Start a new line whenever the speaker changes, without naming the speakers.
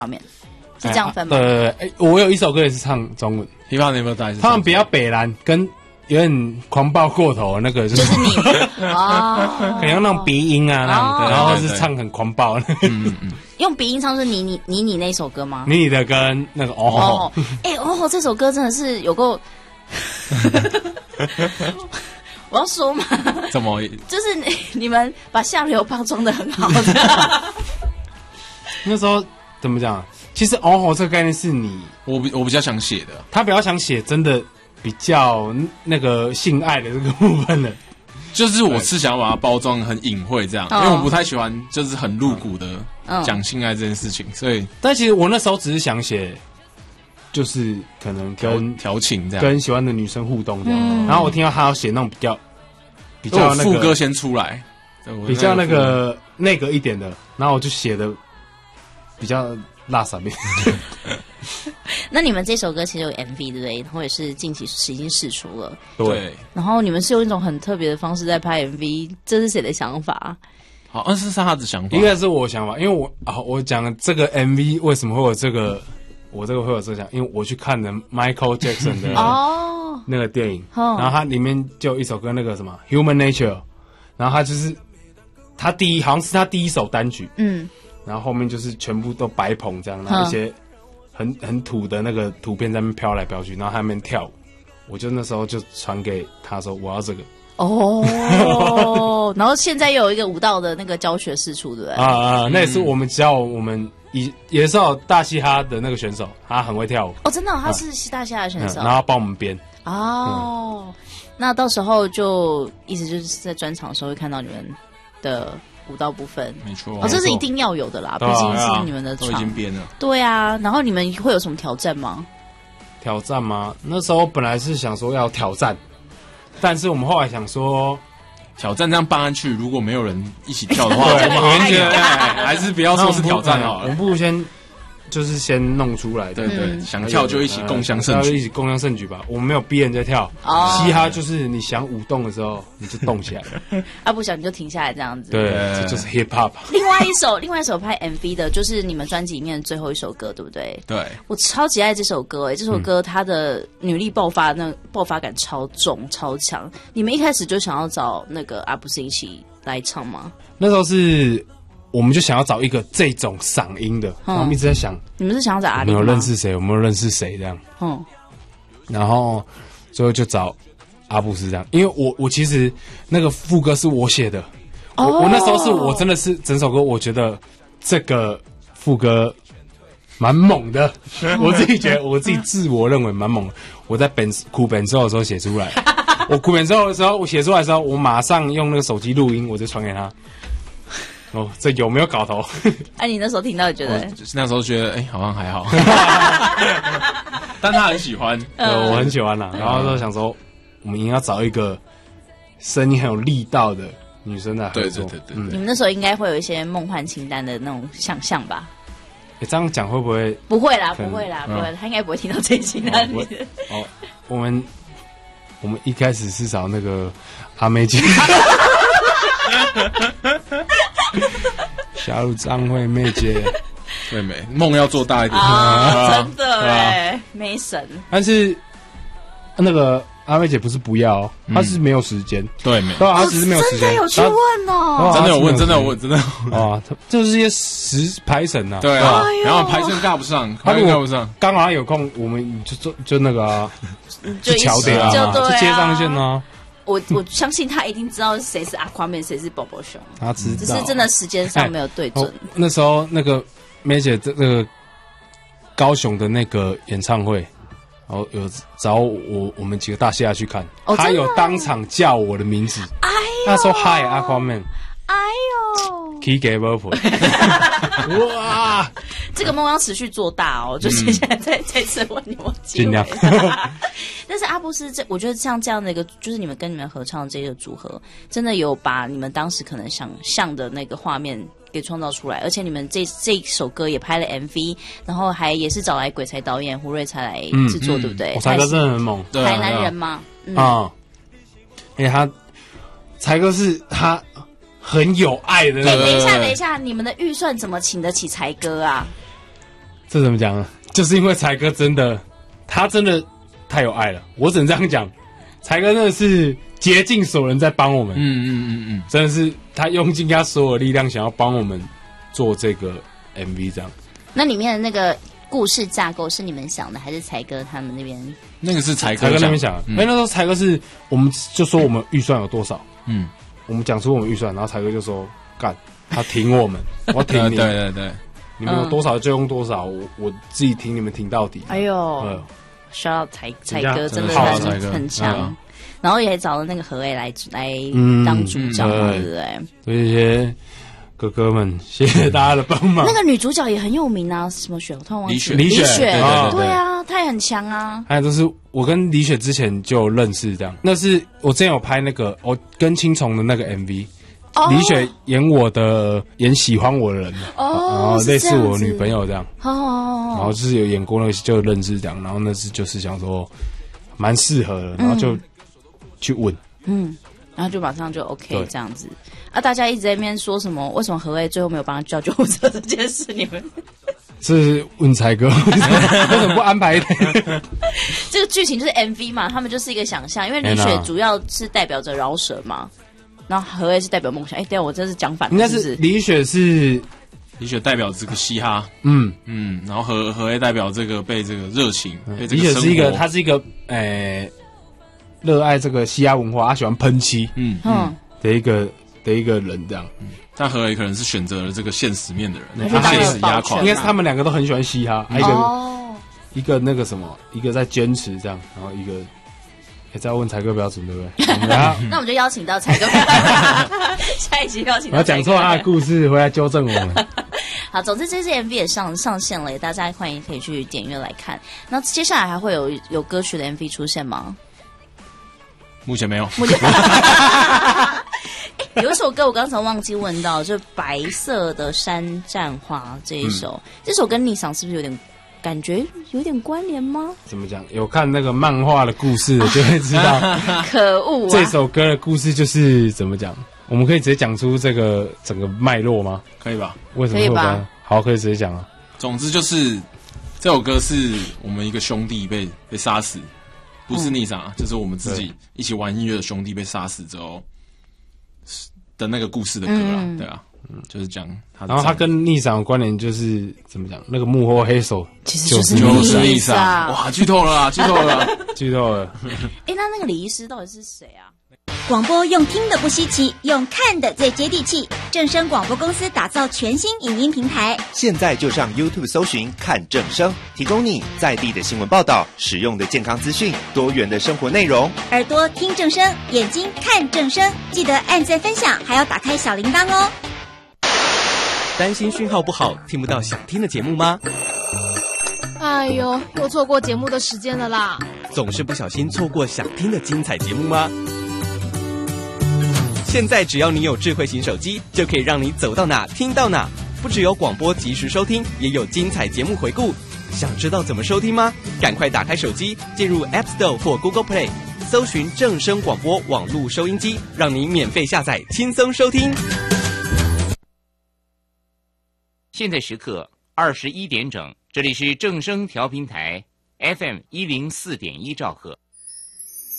画面，是这样分吗？
我有一首歌也是唱中文，
你有没有带？
他们比较北蓝，跟有点狂暴过头，那个
就是你哦，
可能用那种鼻音啊，那种，然后是唱很狂暴的。
用鼻音唱是你那首歌吗？
你的跟那个哦，
哦这首歌真的是有够，我要说嘛，
怎么？
就是你们把下流包装的很好的。
那时候怎么讲？其实哦这个概念是
我比较想写的，
他比较想写真的。比较那个性爱的这个部分的，
就是我是想要把它包装很隐晦这样，因为我不太喜欢就是很露骨的讲性爱这件事情，所以。
但其实我那时候只是想写，就是可能跟
调情这样，
跟喜欢的女生互动这样。然后我听到他要写那种比较那个
副歌先出来，
比较那个一点的，然后我就写的比较辣傻逼。
那你们这首歌其实有 MV 对不对？然后也是近期已经释出了。
对。
然后你们是用一种很特别的方式在拍 MV， 这是谁的想法？
好，是他的想法，
应该是我想法，因为我讲这个 MV 为什么会有这个，我这个会有这个想，因为我去看了 Michael Jackson 的那个电影，然后它里面就有一首歌，那个什么 Human Nature， 然后它就是好像是他第一首单曲，然后后面就是全部都白棚这样，然后一些很土的那个图片在那边飘来飘去，然后他在那边跳舞，我就那时候就传给他说我要这个。
然后现在又有一个舞蹈的那个教学释出，对不对？
那也是我们教我们也是有大嘻哈的那个选手，他很会跳舞。
真的他是大嘻哈的选手，
然后帮我们编。
那到时候就意思就是在专场的时候会看到你们的舞蹈部分，
没错。
这是一定要有的啦，毕竟是你们的场，
都已经编了。
对啊，然后你们会有什么挑战吗？
挑战吗？那时候本来是想说要挑战，但是我们后来想说，
挑战这样办下去，如果没有人一起跳的话，我们好像觉得还是不要说是挑战好了。
我们不如先弄出来，
对，想跳就一起共襄盛举，
一起共襄盛举吧。我们没有逼人家跳，嘻哈就是你想舞动的时候你就动起来了，
不想你就停下来这样子。
对，这就是 hip hop。
另外一首拍 MV 的，就是你们专辑里面的最后一首歌，对不对？
对，
我超级爱这首歌这首歌它的女力爆发感超重超强。你们一开始就想要找那个阿布斯一起来唱吗？
那时候是。我们就想要找一个这种嗓音的，然后我们一直在想，
你们是想要找阿里吗？
我们有认识谁？我们有认识谁这样？然后最后就找阿布斯这样，因为我其实那个副歌是我写的，我那时候我真的是整首歌，我觉得这个副歌蛮猛的，我自己觉得我自己自我认为蛮猛的。我在苦本之后的时候写出来，我苦本之后的时候我写出来的时候，我马上用那个手机录音，我就传给他。这有没有搞头？
你那时候听到觉得？
那时候觉得好像还好，但他很喜欢，
我很喜欢啦。然后就想说，我们应该要找一个声音很有力道的女生来合作。对，
你们那时候应该会有一些梦幻清单的那种想象吧？
这样讲会不会？
不会啦，不会，他应该不会听到这一期的。
我们一开始是找那个阿妹姐。加入张惠妹姐，
妹妹梦要做大一点
真的妹神。
但是那个阿妹姐不是不要，她是没有时间，
对，
她只是没有时间。
真的有去问
真的有问，真的有问，
就是一些排程啊，
对啊，然后排程尬不上，
刚好有空，我们就那个就桥点啊，就接上线啊。
我相信他一定知道谁是 Aquaman， 谁是宝宝熊，
他知道，
只是真的时间上没有对准。
那时候那个梅姐这个高雄的那个演唱会，然后有找我们几个大虾去看，他有当场叫我的名字，他说 Hi Aquaman， Key gave up， 哇！
这个梦要持续做大哦，就是现在再次问你们机会。
尽量。
但是阿布斯我觉得像这样的一个，就是你们跟你们合唱的这个组合，真的有把你们当时可能想象的那个画面给创造出来，而且你们这首歌也拍了 MV， 然后也是找来鬼才导演胡瑞才来制作，对不对？
才哥真的很猛，
台南人吗？
他才哥是他很有爱的那个。
等一下，你们的预算怎么请得起才哥啊？
这怎么讲呢？就是因为才哥他真的太有爱了，我只能这样讲。才哥真的是竭尽所能在帮我们，真的是他用尽他所有力量想要帮我们做这个 MV 这样。
那里面的那个故事架构是你们想的，还是才哥他们那边？
那个是才哥
那边想的，因为那时候才哥是我们就说我们预算有多少，我们讲出我们预算，然后才哥就说干，他挺我们，我挺你，
对，
你们有多少就用多少，我自己挺你们挺到底。
哎呦。需要才哥真的很强，然后也找了那个何伟来当主角嘛，对不对？
所以这些哥哥们，谢谢大家的帮忙。
那个女主角也很有名啊，什么雪？我突然忘记
李雪，
对啊，她也很强啊。
还有就是我跟李雪之前就认识，这样。那是我之前有拍那个我跟青虫的那个 MV。李雪演喜欢我的人，然后类似我女朋友这样，然后就是有演过那个就认识这样，然后那是就是想说蛮适合的，然后就去问，
然后就马上就 OK 这样子啊！大家一直在那边说什么？为什么何伟最后没有帮他叫救护车这件事？你们
是问才哥，为什么不安排一点？
这个剧情就是 MV 嘛，他们就是一个想象，因为李雪主要是代表着饶舌嘛。然后何伟是代表梦想，对啊，我真是讲反了，
应该是李雪
代表这个嘻哈，然后何伟代表这个被这个热情，被这个
李雪他是一个热爱这个嘻哈文化，他喜欢喷漆，的一个人这样。
但何伟可能是选择了这个现实面的人，
现
实压垮，
应该是他们两个都很喜欢嘻哈，一个那个什么，一个在坚持这样，然后一个。再问才哥标准对不对？
那我们就邀请到才哥，下一集邀请到。
我讲错他的故事，回来纠正我们。
好，总之这支 MV 也上线了，大家欢迎可以去点阅来看。那接下来还会有歌曲的 MV 出现吗？
目前没有。
有一首歌我刚才忘记问到，就白色的山毡花这一首，这首跟你想是不是有点？感觉有点关联吗？怎
么讲？有看那个漫画的故事的就会知道。
可恶！
这首歌的故事就是怎么讲？我们可以直接讲出这个整个脉络吗？
可以吧？
为什么会有关？好，可以直接讲啊。
总之就是这首歌是我们一个兄弟被杀死，不是逆傻，就是我们自己一起玩音乐的兄弟被杀死之后的那个故事的歌啦，对啊。就是讲他，
然后他跟逆闪的关联就是怎么讲？那个幕后黑手
其实就是
逆闪，哇，剧透了啦，剧透了，
剧透了。
那个李医师到底是谁啊？
广播用听的不稀奇，用看的最接地气。正声广播公司打造全新影音平台，
现在就上 YouTube 搜寻看正声，提供你在地的新闻报道、实用的健康资讯、多元的生活内容。
耳朵听正声，眼睛看正声，记得按赞分享，还要打开小铃铛哦。
担心讯号不好，听不到想听的节目吗？
哎呦，又错过节目的时间了啦！
总是不小心错过想听的精彩节目吗？现在只要你有智慧型手机，就可以让你走到哪听到哪。不只有广播及时收听，也有精彩节目回顾。想知道怎么收听吗？赶快打开手机，进入 App Store 或 Google Play， 搜寻正声广播网络收音机，让你免费下载，轻松收听。
现在时刻21点整，这里是正声调频台 FM104.1兆赫。